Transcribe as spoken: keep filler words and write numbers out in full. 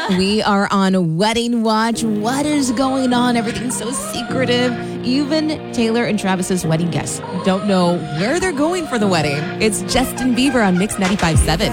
We are on Wedding Watch. What is going on? Everything's so secretive. Even Taylor and Travis's wedding guests don't know where they're going for the wedding. It's Justin Bieber on Mix ninety-five point seven.